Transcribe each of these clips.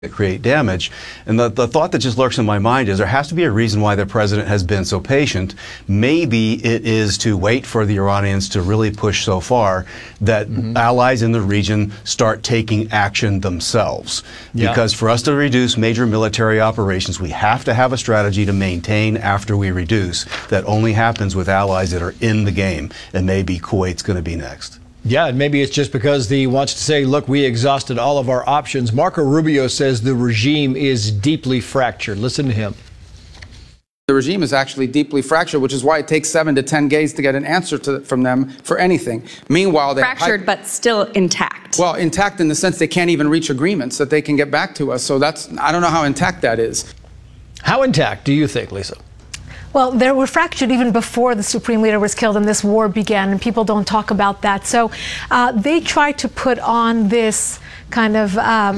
that create damage. And the thought that just lurks in my mind is there has to be a reason why the president has been so patient. Maybe it is to wait for the Iranians to really push so far that allies in the region start taking action themselves. Because for us to reduce major military operations, we have to have a strategy to maintain after we reduce. That only happens with allies that are in the game. And maybe Kuwait's going to be next. Yeah, and maybe it's just because he wants to say, look, we exhausted all of our options. Marco Rubio says the regime is deeply fractured. Listen to him. The regime is actually deeply fractured, which is why it takes 7 to 10 days to get an answer from them for anything. Meanwhile, they're fractured, but still intact. Well, intact in the sense they can't even reach agreements that they can get back to us. So I don't know how intact that is. How intact do you think, Lisa? Well, they were fractured even before the supreme leader was killed and this war began, and people don't talk about that. So they tried to put on this kind of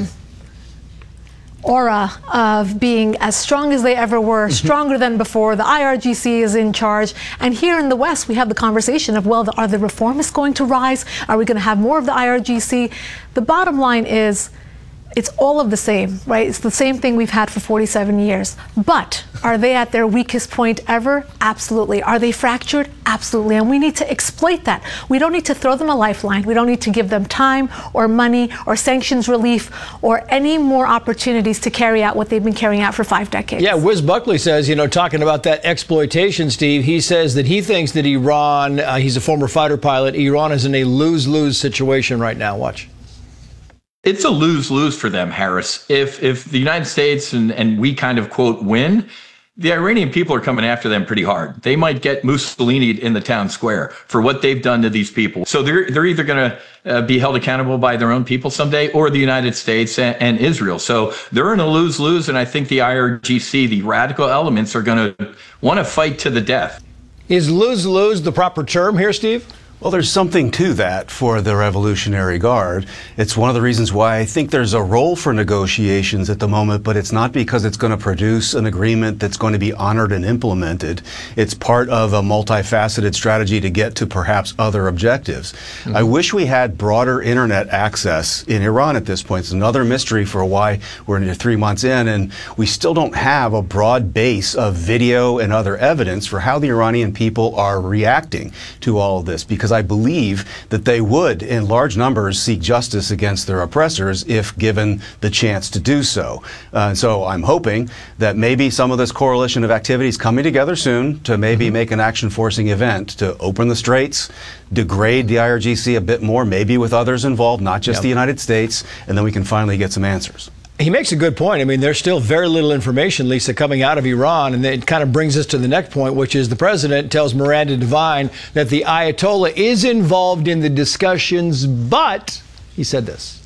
aura of being as strong as they ever were, stronger than before. The IRGC is in charge. And here in the West, we have the conversation of, well, are the reformists going to rise? Are we going to have more of the IRGC? The bottom line is, it's all of the same, right? It's the same thing we've had for 47 years. But are they at their weakest point ever? Absolutely. Are they fractured? Absolutely. And we need to exploit that. We don't need to throw them a lifeline. We don't need to give them time or money or sanctions relief or any more opportunities to carry out what they've been carrying out for 5 decades. Yeah, Wiz Buckley says, talking about that exploitation, Steve, he says that he thinks that Iran, he's a former fighter pilot, Iran is in a lose-lose situation right now. Watch. It's a lose-lose for them, Harris. If the United States and we kind of, quote, win, the Iranian people are coming after them pretty hard. They might get Mussolini in the town square for what they've done to these people. So they're either going to be held accountable by their own people someday or the United States and Israel. So they're in a lose-lose, and I think the IRGC, the radical elements, are going to want to fight to the death. Is lose-lose the proper term here, Steve? Well, there's something to that for the Revolutionary Guard. It's one of the reasons why I think there's a role for negotiations at the moment, but it's not because it's going to produce an agreement that's going to be honored and implemented. It's part of a multifaceted strategy to get to perhaps other objectives. I wish we had broader internet access in Iran at this point. It's another mystery for why we're 3 months in, and we still don't have a broad base of video and other evidence for how the Iranian people are reacting to all of this, because I believe that they would, in large numbers, seek justice against their oppressors if given the chance to do so. So I'm hoping that maybe some of this coalition of activities coming together soon to maybe make an action-forcing event to open the straits, degrade the IRGC a bit more, maybe with others involved, not just the United States, and then we can finally get some answers. He makes a good point. I mean, there's still very little information, Lisa, coming out of Iran. And it kind of brings us to the next point, which is the president tells Miranda Devine that the Ayatollah is involved in the discussions, but he said this.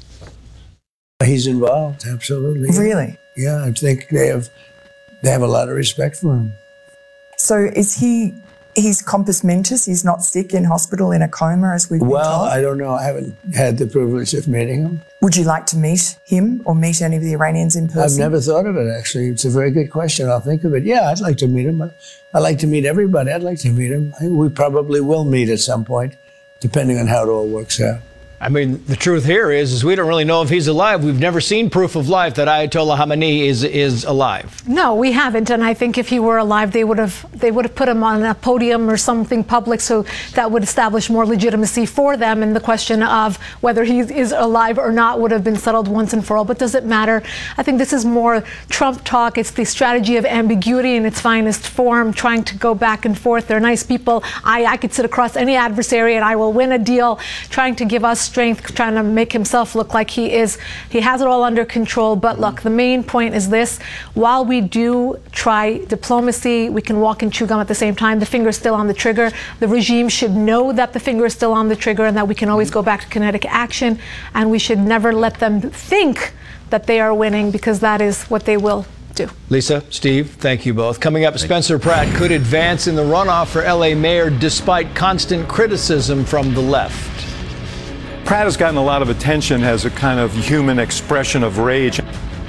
He's involved, absolutely. Really? Yeah, I think they have a lot of respect for him. So is he's compos mentis? He's not sick in hospital in a coma, as we've been told? Well, I don't know. I haven't had the privilege of meeting him. Would you like to meet him or meet any of the Iranians in person? I've never thought of it, actually. It's a very good question. I'll think of it. Yeah, I'd like to meet him. I'd like to meet everybody. I'd like to meet him. We probably will meet at some point, depending on how it all works out. I mean, the truth here is we don't really know if he's alive. We've never seen proof of life that Ayatollah Khamenei is alive. No, we haven't. And I think if he were alive, they would have put him on a podium or something public, so that would establish more legitimacy for them. And the question of whether he is alive or not would have been settled once and for all. But does it matter? I think this is more Trump talk. It's the strategy of ambiguity in its finest form, trying to go back and forth. They're nice people. I could sit across any adversary and I will win a deal, trying to give us strength, trying to make himself look like he has it all under control. But look, the main point is this: while we do try diplomacy, we can walk and chew gum at the same time. The finger is still on the trigger. The regime should know that the finger is still on the trigger and that we can always go back to kinetic action, and we should never let them think that they are winning, because that is what they will do. Lisa, Steve, thank you both. Coming up, Spencer Pratt could advance in the runoff for LA mayor despite constant criticism from the left. Pratt has gotten a lot of attention as a kind of human expression of rage.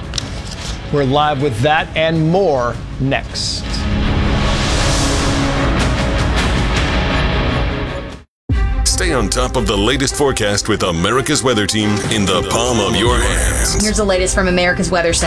We're live with that and more next. Stay Stay on top of the latest forecast with America's Weather Team in the palm of your hands. Here's the latest from America's Weather Center.